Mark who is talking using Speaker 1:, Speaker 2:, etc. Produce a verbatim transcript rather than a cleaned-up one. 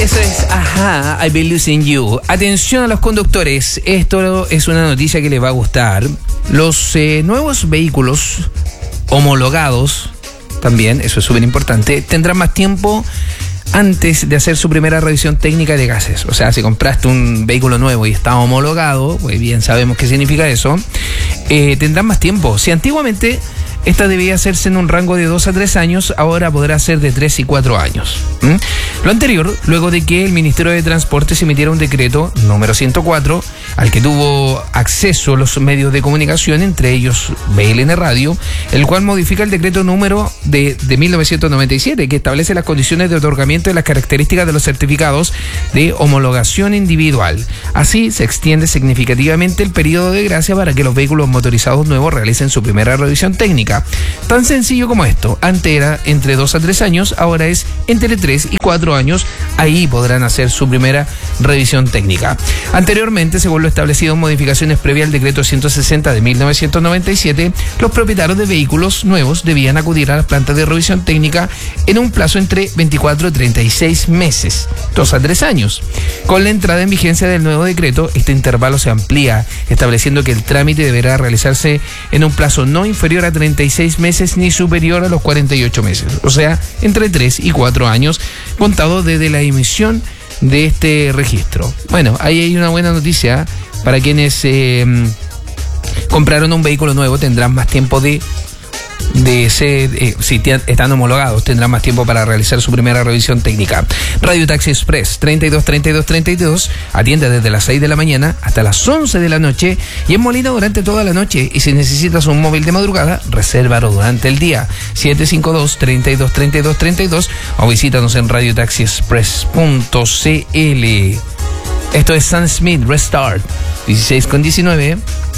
Speaker 1: Eso es, ajá, I've been losing you. Atención a los conductores, esto es una noticia que les va a gustar. Los eh, nuevos vehículos homologados, también, eso es súper importante, tendrán más tiempo antes de hacer su primera revisión técnica de gases. O sea, si compraste un vehículo nuevo y está homologado, pues bien sabemos qué significa eso, eh, tendrán más tiempo. Si antiguamente esta debía hacerse en un rango de dos a tres años, ahora podrá ser de tres y cuatro años. ¿Mm? Lo anterior, luego de que el Ministerio de Transportes emitiera un decreto número ciento cuatro, al que tuvo acceso los medios de comunicación, entre ellos B L N Radio, el cual modifica el decreto número de, de mil novecientos noventa y siete, que establece las condiciones de otorgamiento de las características de los certificados de homologación individual. Así, se extiende significativamente el periodo de gracia para que los vehículos motorizados nuevos realicen su primera revisión técnica. Tan sencillo como esto. Antes era entre dos a tres años, ahora es entre tres y cuatro años. Ahí podrán hacer su primera revisión técnica. Anteriormente, según lo establecido en modificaciones previas al decreto ciento sesenta de mil novecientos noventa y siete, los propietarios de vehículos nuevos debían acudir a las plantas de revisión técnica en un plazo entre veinticuatro y treinta y seis meses, dos a tres años. Con la entrada en vigencia del nuevo decreto, este intervalo se amplía, estableciendo que el trámite deberá realizarse en un plazo no inferior a treinta y seis meses ni superior a los cuarenta y ocho meses, o sea, entre tres y cuatro años, contado desde la emisión de este registro. Bueno, ahí hay una buena noticia para quienes eh, compraron un vehículo nuevo, tendrán más tiempo de de ser, eh, si están homologados, tendrán más tiempo para realizar su primera revisión técnica. Radio Taxi Express treinta y dos treinta y dos treinta y dos atiende desde las seis de la mañana hasta las once de la noche y en Molina durante toda la noche. Y si necesitas un móvil de madrugada, resérvalo durante el día. siete cinco dos, treinta y dos treinta y dos treinta y dos o visítanos en radio taxi express punto c l. Esto es Sam Smith Restart dieciséis con diecinueve.